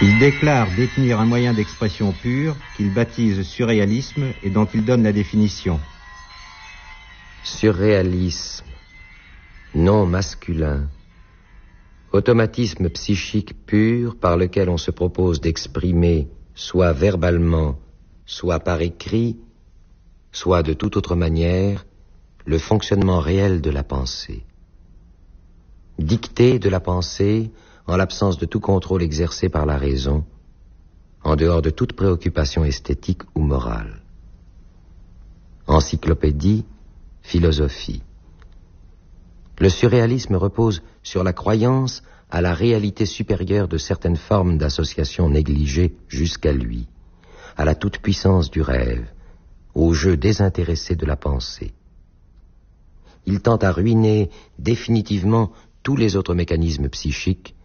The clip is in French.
Il déclare détenir un moyen d'expression pur qu'il baptise surréalisme et dont il donne la définition. Surréalisme, nom masculin, automatisme psychique pur par lequel on se propose d'exprimer, soit verbalement, soit par écrit, soit de toute autre manière, le fonctionnement réel de la pensée. Dictée de la pensée en l'absence de tout contrôle exercé par la raison, en dehors de toute préoccupation esthétique ou morale. Encyclopédie, philosophie. Le surréalisme repose sur la croyance à la réalité supérieure de certaines formes d'association négligées jusqu'à lui, à la toute-puissance du rêve, au jeu désintéressé de la pensée. Il tend à ruiner définitivement tous les autres mécanismes psychiques